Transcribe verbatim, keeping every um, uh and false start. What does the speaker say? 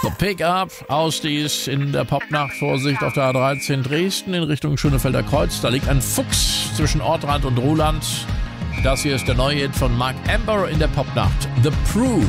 The Pickup, Ausdies in der Popnacht. Vorsicht auf der A dreizehn Dresden in Richtung Schönefelder Kreuz. Da liegt ein Fuchs zwischen Ortrand und Ruhland. Das hier ist der neue Hit von Mark Amber in der Popnacht. The Proof.